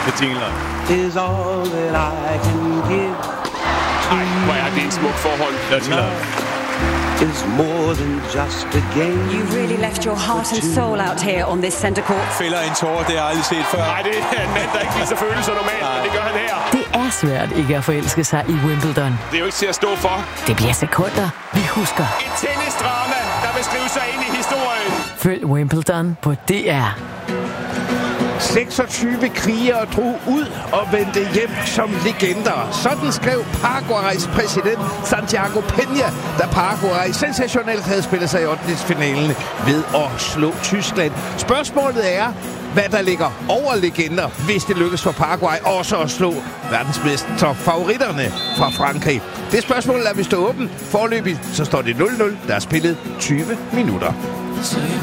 med jingler. Is all that I can give. Ej, hvor er det en smuk forhold. Dirty Love. Is more than just a game. You really left your heart and soul out here on this center court. Fælder en tårer, det har jeg aldrig set før. Nej, det er en mand, der ikke viser følelser normalt, men det gør han her. Det er svært ikke at forelske sig i Wimbledon. Det er jo ikke til at stå for. Det bliver sekunder, vi husker. Et tennisdrama, der vil skrive sig ind i historien. Følg Wimbledon på DR. 26 krigere drog ud og vendte hjem som legender. Sådan skrev Paraguays præsident Santiago Peña, da Paraguay sensationelt havde spillet sig i 8-finalen ved at slå Tyskland. Spørgsmålet er, hvad der ligger over legender, hvis det lykkes for Paraguay også at slå verdensmesterfavoritterne fra Frankrig. Det spørgsmål lader vi stå åbent. Foreløbig så står det 0-0. Der er spillet 20 minutter.